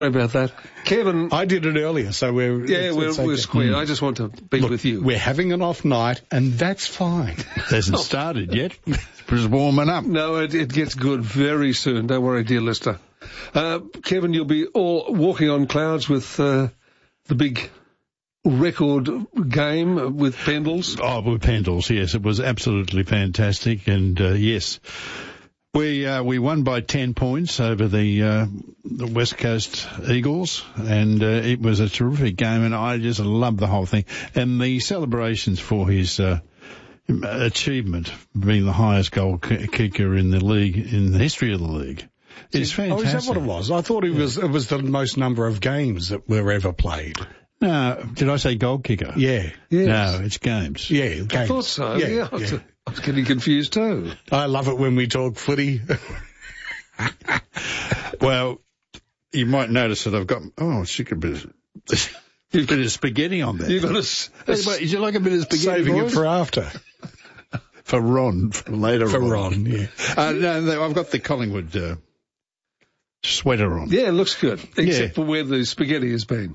about that. Kevin... I did it earlier, so we're... Yeah, we're square. I just want to be with you. We're having an off night, and that's fine. It hasn't started yet. It's just warming up. No, it gets good very soon. Don't worry, dear listener. Kevin, you'll be all walking on clouds with the big record game with Pendles. Oh, with Pendles, yes. It was absolutely fantastic, and yes... We won by 10 points over the West Coast Eagles, and it was a terrific game, and I just loved the whole thing. And the celebrations for his achievement, being the highest goal kicker in the league, in the history of the league, is fantastic. Oh, is that what it was? I thought it was the most number of games that were ever played. No, did I say goal kicker? Yeah. Yes. No, it's games. Yeah, games. I thought so, yeah. Yeah. I was getting confused too. I love it when we talk footy. Well, you might notice that I've got, a bit of spaghetti on there. You've got Would you like a bit of spaghetti, Saving boys? it for after. For Ron, for later For on. Ron, yeah. No, I've got the Collingwood sweater on. Yeah, it looks good, except for where the spaghetti has been.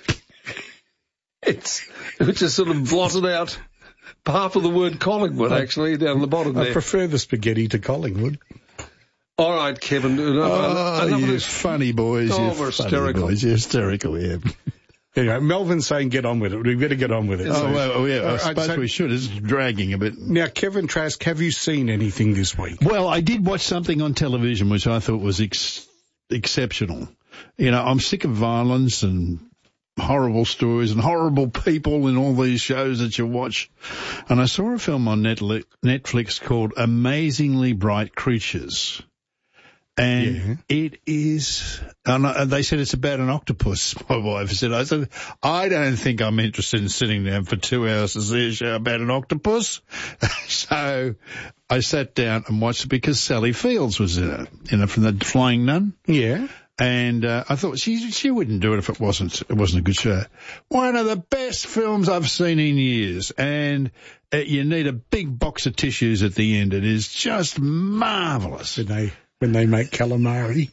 It's just sort of blotted out half of the word Collingwood, actually, down the bottom there. I prefer the spaghetti to Collingwood. All right, Kevin. You're funny, boys. Oh, You're we're funny, hysterical. boys. You're hysterical, yeah. Anyway, Melvin's saying get on with it. We better get on with it. I suppose we should. It's dragging a bit. Now, Kevin Trask, have you seen anything this week? Well, I did watch something on television which I thought was exceptional. You know, I'm sick of violence and horrible stories and horrible people in all these shows that you watch. And I saw a film on Netflix called Amazingly Bright Creatures. And it is, and they said it's about an octopus, my wife said. I said, I don't think I'm interested in sitting down for 2 hours to see a show about an octopus. So I sat down and watched it because Sally Fields was in it, from the Flying Nun. Yeah. And I thought she wouldn't do it if it wasn't a good show. One of the best films I've seen in years, and you need a big box of tissues at the end. It is just marvellous. When they make calamari.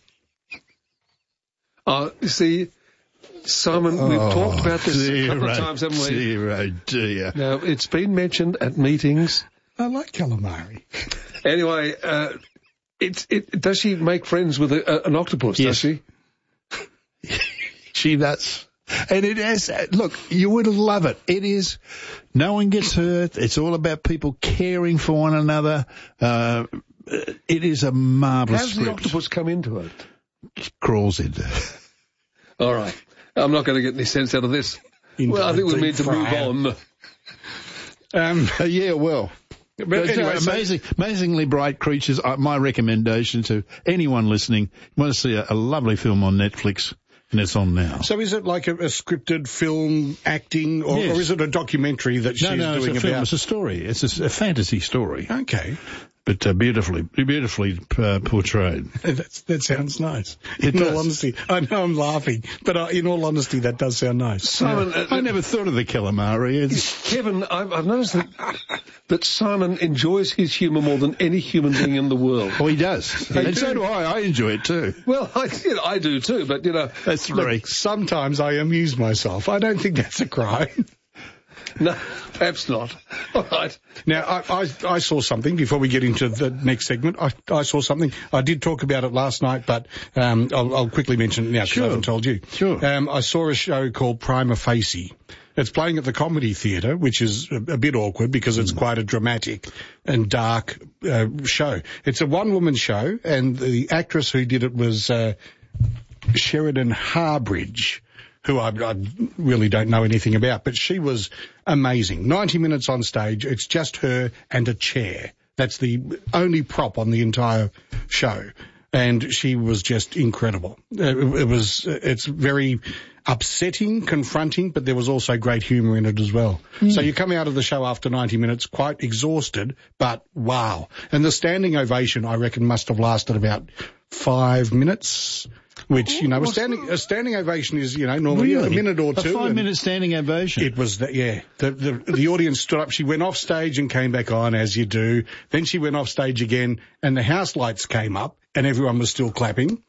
You see, Simon, we've talked about this a couple of times, haven't we? Dear. Now, it's been mentioned at meetings. I like calamari. Anyway, does she make friends with an octopus, does she? She does. And it is, look, you would love it. It is, no one gets hurt. It's all about people caring for one another. It is a marvellous script. How does the octopus come into it? It crawls into it. All right. I'm not going to get any sense out of this. Well, I think we need to move on. Yeah, well. But anyway, amazingly bright creatures. My recommendation to anyone listening, you want to see a lovely film on Netflix, and it's on now. So is it like a scripted film acting, or is it a documentary that she's doing it's a about? film. It's a story. It's a fantasy story. Okay. But beautifully portrayed. That sounds nice. In all honesty, I know I'm laughing, but in all honesty, that does sound nice. Simon, I never thought of the calamari. Kevin, I've noticed that Simon enjoys his humour more than any human being in the world. Oh, he does. And so do I. I enjoy it too. Well, I do too, but, That's look, sometimes I amuse myself. I don't think that's a crime. No, perhaps not. All right. Now, I saw something before we get into the next segment. I saw something. I did talk about it last night, but I'll quickly mention it now because I haven't told you. Sure. I saw a show called Prima Facie. It's playing at the Comedy Theatre, which is a bit awkward because it's quite a dramatic and dark show. It's a one-woman show, and the actress who did it was Sheridan Harbridge, who I really don't know anything about, but she was amazing. 90 minutes on stage. It's just her and a chair. That's the only prop on the entire show. And she was just incredible. It's very upsetting, confronting, but there was also great humour in it as well. So you come out of the show after 90 minutes quite exhausted, but wow. And the standing ovation, I reckon, must have lasted about 5 minutes. Which, a standing ovation is, normally a minute or two. A 5-minute standing ovation. It was that, yeah. The audience stood up. She went off stage and came back on, as you do. Then she went off stage again, and the house lights came up, and everyone was still clapping.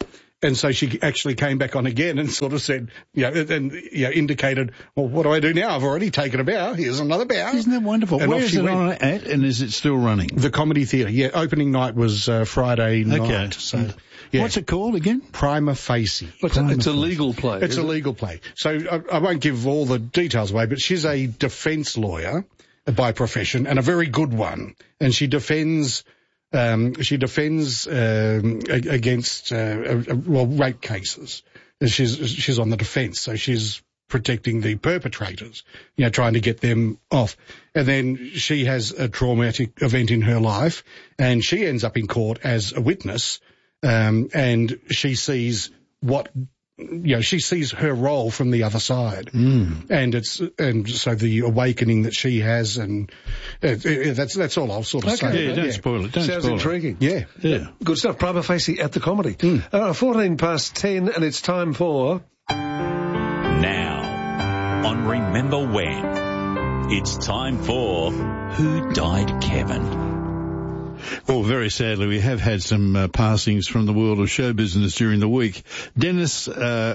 And so she actually came back on again and sort of said, indicated, well, what do I do now? I've already taken a bow. Here's another bow. Isn't that wonderful? And Where off is she it went. on at, and is it still running? The Comedy Theatre. Yeah, opening night was Friday night. Okay. So, yeah. What's it called again? Prima Facie. It's a legal play. It's a legal play. So I won't give all the details away, but she's a defence lawyer by profession and a very good one. And she defends against rape cases. And she's on the defence, so she's protecting the perpetrators, trying to get them off. And then she has a traumatic event in her life, and she ends up in court as a witness, and she sees she sees her role from the other side. And so the awakening that she has, and that's all I'll sort of say. Yeah, don't spoil it. Sounds intriguing. Yeah. Good stuff. Prima Facie at the Comedy. 10:14, and it's time for... Now, on Remember When, it's time for Who Died Kevin? Well, very sadly, we have had some passings from the world of show business during the week. Dennis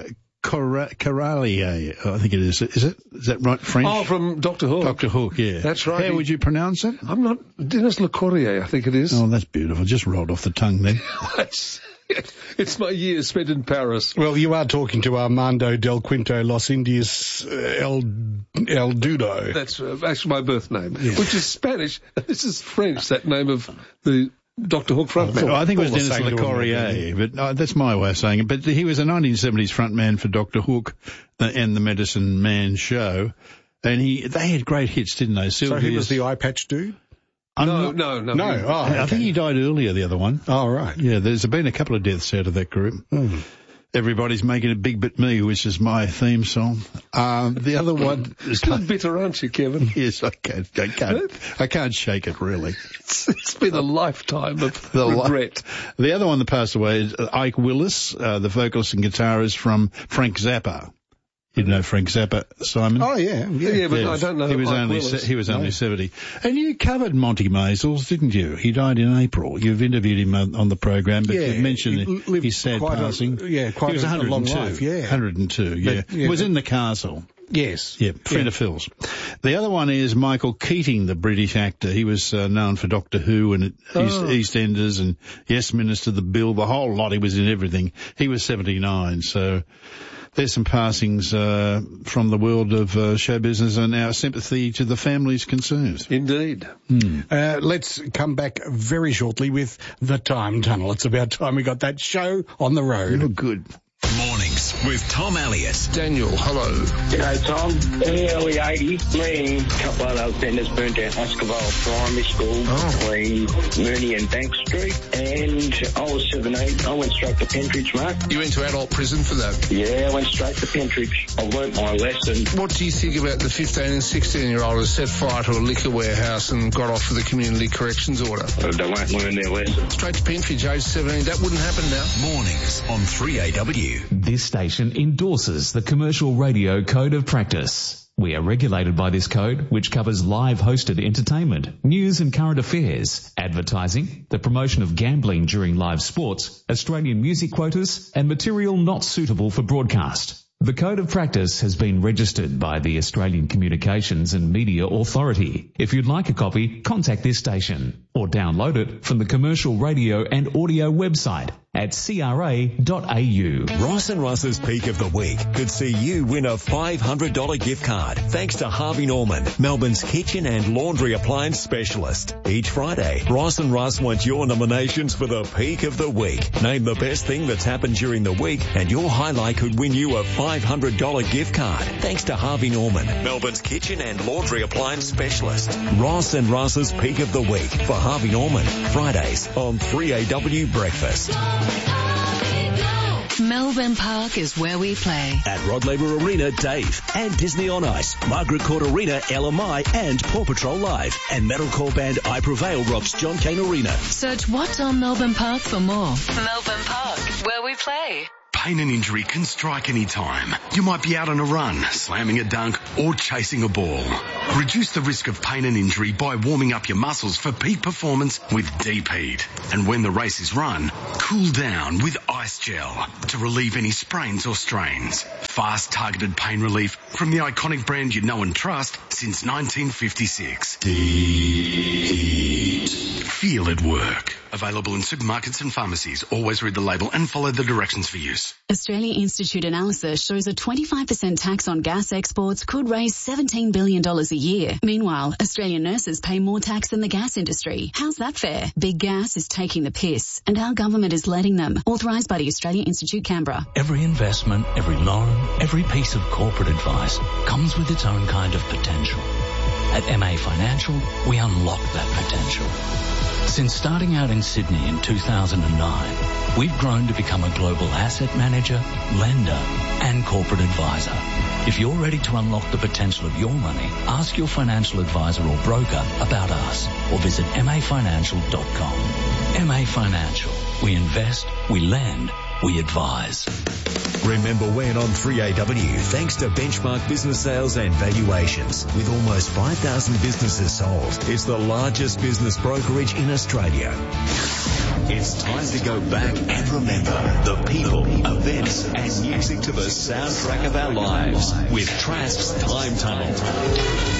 Coralier, I think it is. Is that right? French? Oh, from Dr. Hook. Dr. Hook, yeah. That's right. How would you pronounce it? I'm not... Dennis Le Corrier, I think it is. Oh, that's beautiful. Just rolled off the tongue then. It's my years spent in Paris. Well, you are talking to Armando del Quinto Los Indios El Dudo. That's actually my birth name, which is Spanish. This is French, that name of the Dr. Hook frontman. I think it was Dennis Le Corrier, but that's my way of saying it. But he was a 1970s frontman for Dr. Hook and the Medicine Man show, and they had great hits, didn't they? So he was the eye patch dude? No. Oh, okay. I think he died earlier, the other one. Oh, right. Yeah, there's been a couple of deaths out of that group. Everybody's Making It Big But Me, which is my theme song. The other one... Still bitter, aren't you, Kevin? Yes, I can't shake it, really. It's been a lifetime of regret. The other one that passed away is Ike Willis, the vocalist and guitarist from Frank Zappa. You know Frank Zappa, Simon? Oh, yeah. Yeah, but I don't know. He was only 70. And you covered Monty Maisels, didn't you? He died in April. You've interviewed him on the program, but you mentioned his sad passing. Quite he was 102. A long life, yeah. 102, yeah. He was in the castle. Yes. Yeah, friend of Phil's. The other one is Michael Keating, the British actor. He was known for Doctor Who and EastEnders and Yes Minister, The Bill, the whole lot. He was in everything. He was 79, so... There's some passings from the world of show business, and our sympathy to the families concerned. Indeed. Let's come back very shortly with The Time Tunnel. It's about time we got that show on the road. Oh, good. Mornings with Tom Elliott. Daniel, hello. G'day, Tom. In the early 80s, me and a couple of other offenders burnt down Oscarvale Primary School between Mooney and Bank Street. And I was 17. I went straight to Pentridge, mate. You went to adult prison for that? Yeah, I went straight to Pentridge. I learnt my lesson. What do you think about the 15 and 16-year-old who set fire to a liquor warehouse and got off with a community corrections order? They won't learn their lesson. Straight to Pentridge, age 17. That wouldn't happen now. Mornings on 3AW. This station endorses the Commercial Radio Code of Practice. We are regulated by this code, which covers live hosted entertainment, news and current affairs, advertising, the promotion of gambling during live sports, Australian music quotas, and material not suitable for broadcast. The Code of Practice has been registered by the Australian Communications and Media Authority. If you'd like a copy, contact this station or download it from the Commercial Radio and Audio website at cra.au. Ross and Russ's Peak of the Week could see you win a $500 gift card thanks to Harvey Norman, Melbourne's kitchen and laundry appliance specialist. Each Friday, Ross and Russ want your nominations for the Peak of the Week. Name the best thing that's happened during the week and your highlight could win you a $500 gift card thanks to Harvey Norman, Melbourne's kitchen and laundry appliance specialist. Ross and Russ's Peak of the Week for Harvey Norman, Fridays on 3AW Breakfast. Melbourne Park is where we play. At Rod Laver Arena, Dave. And Disney on Ice, Margaret Court Arena, LMI, and Paw Patrol Live. And metalcore band I Prevail rocks John Cain Arena. Search What's on Melbourne Park for more. Melbourne Park, where we play. Pain and injury can strike any time. You might be out on a run, slamming a dunk, or chasing a ball. Reduce the risk of pain and injury by warming up your muscles for peak performance with Deep Heat. And when the race is run, cool down with Ice Gel to relieve any sprains or strains. Fast, targeted pain relief from the iconic brand you know and trust since 1956. Deep Heat. Feel it work. Available in supermarkets and pharmacies. Always read the label and follow the directions for use. Australia Institute analysis shows a 25% tax on gas exports could raise $17 billion a year. Meanwhile, Australian nurses pay more tax than the gas industry. How's that fair? Big Gas is taking the piss, and our government is letting them. Authorised by the Australia Institute, Canberra. Every investment, every loan, every piece of corporate advice comes with its own kind of potential. At MA Financial, we unlock that potential. Since starting out in Sydney in 2009, we've grown to become a global asset manager, lender, and corporate advisor. If you're ready to unlock the potential of your money, ask your financial advisor or broker about us or visit mafinancial.com. MA Financial. We invest, we lend, we advise. Remember when on 3AW, thanks to Benchmark Business Sales and Valuations. With almost 5,000 businesses sold, it's the largest business brokerage in Australia. It's time to go back and remember the people, events and music to the soundtrack of our lives with Trask's Time Tunnel.